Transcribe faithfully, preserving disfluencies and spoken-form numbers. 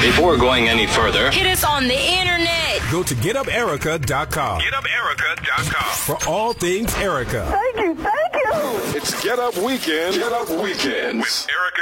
Before going any further, hit us on the internet. Go to get up erica dot com. get up erica dot com. For all things Erica. Thank you, thank you. It's Get Up Weekend. Get Up Weekends with Erica